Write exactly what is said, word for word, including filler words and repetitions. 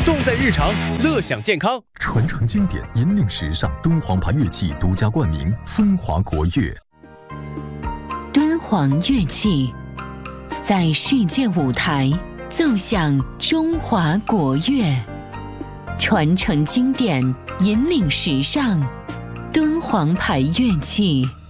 动在日常，乐享健康。 传承经典，引领时尚，敦煌牌乐器独家冠名，风华国乐。 敦煌乐器在世界舞台奏响中华国乐，传承经典，引领时尚，敦煌牌乐器。